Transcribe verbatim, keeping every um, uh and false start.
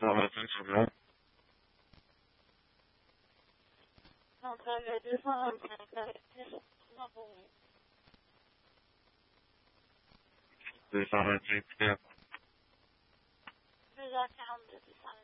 pour la fin sur non. Entre le deux cent vingt-cinq, c'est non pour vous. deux cent vingt-cinq, deux heures quarante-deux, deux cent vingt-cinq.